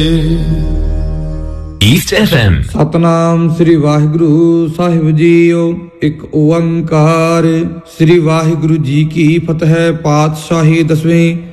East FM। Satnam Shri Waheguru Sahib जीओ। एक ओंकार। श्री वाहिगुरु जी की फतह। पातशाही 10वीं।